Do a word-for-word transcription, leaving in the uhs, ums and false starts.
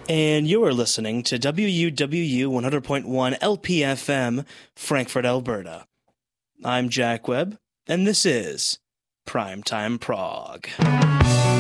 And you are listening to W U W U one hundred point one L P F M, Frankfurt, Alberta. I'm Jack Webb, and this is Primetime Prague.